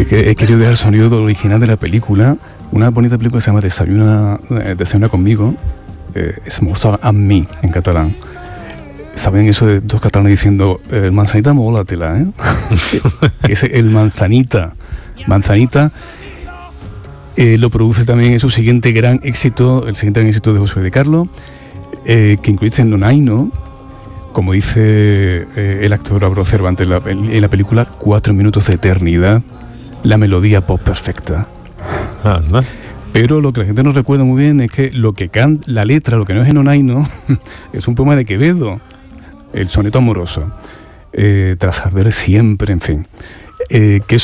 Es que he querido dejar el sonido original de la película. Una bonita película que se llama Desayuna conmigo. Es Moza a mí en catalán. ¿Saben eso de dos catalanes diciendo manzanita mólatela, eh? Es el Manzanita. Manzanita lo produce también, es su siguiente gran éxito, el siguiente gran éxito de José de Carlos, que incluye en Nonaino, como dice el actor Álvaro Cervantes en la película, 4 minutos de eternidad, la melodía pop perfecta. ¿No? Pero lo que la gente no recuerda muy bien es que lo que canta, la letra, lo que no es en Nonaino, es un poema de Quevedo, el soneto amoroso, tras arder siempre, en fin, que es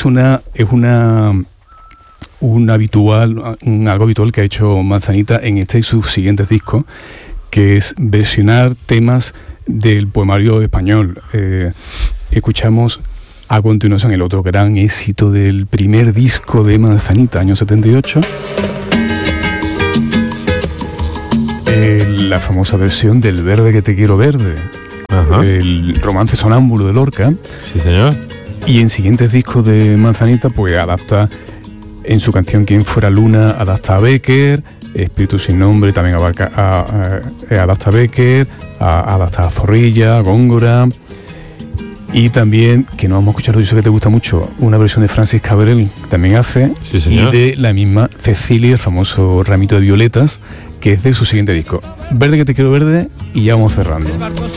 algo habitual que ha hecho Manzanita en este y sus siguientes discos, que es versionar temas del poemario español. Escuchamos a continuación el otro gran éxito del primer disco de Manzanita, año 78. La famosa versión del Verde que te quiero verde. Ajá. El romance sonámbulo de Lorca. Sí, señor. Y en siguientes discos de Manzanita, pues adapta, en su canción Quien fuera Luna, adapta a Becker, Espíritu sin nombre también adapta a Becker, adapta a Zorrilla, a Góngora. Y también, que no vamos a escuchar, yo sé que te gusta mucho, una versión de Francis Cabrel que también hace, sí, señor. Y de la misma Cecilia, el famoso Ramito de Violetas, que es de su siguiente disco. Verde que te quiero verde, y ya vamos cerrando.